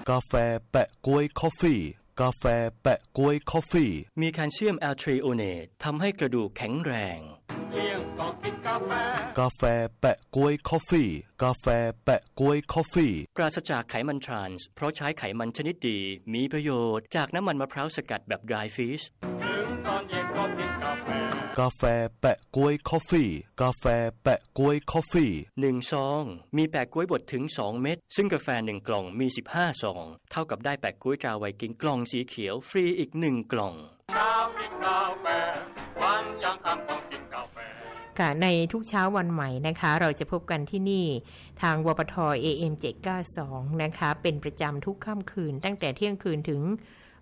กาแฟแปะก๊วยคอฟฟี่กาแฟแปะก๊วยคอฟฟี่มีแคลเซียมแอลทรีโอเนตทำให้กระดูกแข็งแรงเลี้ยงก็กินกาแฟกาแฟแปะก๊วยคอฟฟี่กาแฟแปะก๊วยคอฟฟี่ปราศจากไขมันทรานส์เพราะใช้ไขมันชนิดดีมีประโยชน์จากน้ำมันมะพร้าวสกัดแบบ dry fish ถึงตอนเย็นก็กินกาแฟกาแฟแปะก๊วยคอฟฟี่กาแฟแปะก๊วยคอฟฟี่ 1ซองมีแปะก๊วยบดถึง2เม็ดซึ่งกาแฟ1กล่องมี15ซองเท่ากับได้แปะก๊วยตราไวกิ้งกล่องสีเขียวฟรีอีก1กล่องกินกาแฟวันยังคำต้องกินกาแฟค่ะในทุกเช้าวันใหม่นะคะเราจะพบกันที่นี่ทางวปท AM 792นะคะเป็นประจำทุกค่ำคืนตั้งแต่เที่ยงคืนถึง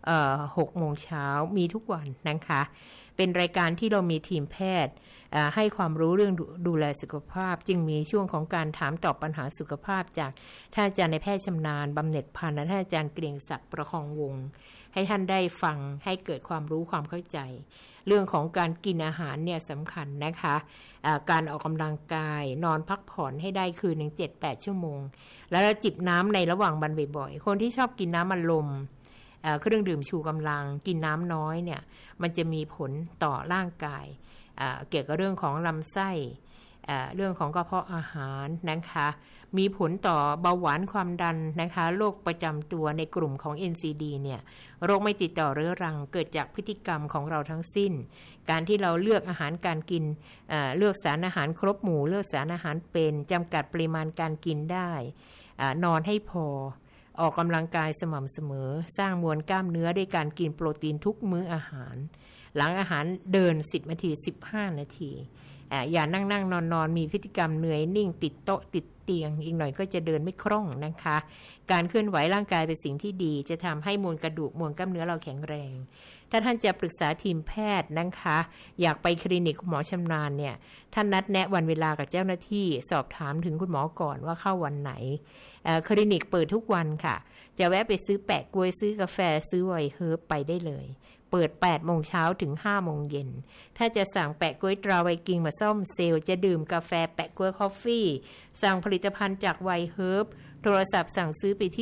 6 โมงเช้ามีทุกวันนะคะเป็นรายการที่เรามีทีมแพทย์ให้ความรู้เรื่องดูแลสุขภาพจึงมีช่วงของการถามตอบปัญหาสุขภาพจากท่านอาจารย์ในแพทย์ชำนาญบำเหน็จพันธ์และท่านอาจารย์เกรียงศักดิ์ประคองวงศ์ให้ท่านได้ฟังให้เกิดความรู้ความเข้าใจเรื่องของการกินอาหารเนี่ยสำคัญนะคะการออกกำลังกายนอนพักผ่อนให้ได้คืนหนึ่ง 7-8 ชั่วโมงแล้วจิบน้ำในระหว่างวันบ่อยๆคนที่ชอบกินน้ำอัดลมเครื่องดื่มชูกำลังกินน้ำน้อยเนี่ยมันจะมีผลต่อร่างกายเกี่ยวกับเรื่องของลำไส้เรื่องของกระเพาะอาหารนะคะมีผลต่อเบาหวานความดันนะคะโรคประจำตัวในกลุ่มของ NCD เนี่ยโรคไม่ติดต่อเรื้อรังเกิดจากพฤติกรรมของเราทั้งสิ้นการที่เราเลือกอาหารการกินเลือกสารอาหารครบหมู่เลือกสารอาหารเป็นจำกัดปริมาณการกินได้นอนให้พอออกกำลังกายสม่ำเสมอสร้างมวลกล้ามเนื้อด้วยการกินโปรตีนทุกมื้ออาหารหลังอาหารเดิน10 นาที 15 นาทีอย่านั่งนอนมีพฤติกรรมเหนื่อยนิ่งติดโต๊ะติดเตียงอีกหน่อยก็จะเดินไม่คล่องนะคะการเคลื่อนไหวร่างกายเป็นสิ่งที่ดีจะทำให้มวลกระดูกมวลกล้ามเนื้อเราแข็งแรงถ้าท่านจะปรึกษาทีมแพทย์นะคะอยากไปคลินิกคุณหมอชำนาญเนี่ยท่านนัดแนะวันเวลากับเจ้าหน้าที่สอบถามถึงคุณหมอก่อนว่าเข้าวันไหนคลินิกเปิดทุกวันค่ะจะแวะไปซื้อแปะกล้วยซื้อกาแฟซื้อไวน์เฮิร์บไปได้เลยเปิด 8 โมงเช้าถึง 5 โมงเย็นถ้าจะสั่งแปะกล้วยตราไวกิ้งมาซ่อมเซลล์จะดื่มกาแฟแปะกล้วยคอฟฟี่สั่งผลิตภัณฑ์จากไวน์เฮิร์บโทรศัพท์สั่งซื้อไปที่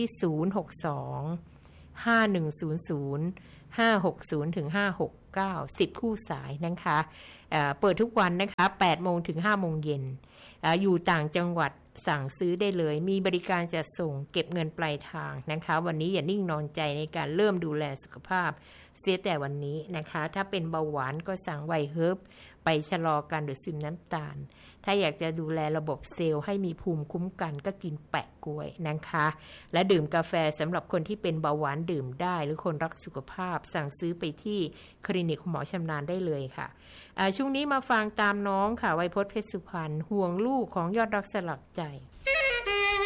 062 5100 560ถึง569 10 คู่สายนะคะเปิดทุกวันนะคะ 8 โมงถึง 5 โมงเย็นอยู่ต่างจังหวัดสั่งซื้อได้เลยมีบริการจัดส่งเก็บเงินปลายทางนะคะวันนี้อย่านิ่งนอนใจในการเริ่มดูแลสุขภาพเสียแต่วันนี้นะคะถ้าเป็นเบาหวานก็สั่งไวน์เฮิร์บไปชะลอการดูดซึมน้ำตาลถ้าอยากจะดูแลระบบเซลล์ให้มีภูมิคุ้มกันก็กินแปะกล้วยนะคะและดื่มกาแฟสำหรับคนที่เป็นเบาหวานดื่มได้หรือคนรักสุขภาพสั่งซื้อไปที่คลินิกหมอชำนาญได้เลยค่ะช่วงนี้มาฟังตามน้องค่ะไวยพจน์เพชรสุพรรณห่วงลูกของยอดรักสลักใจ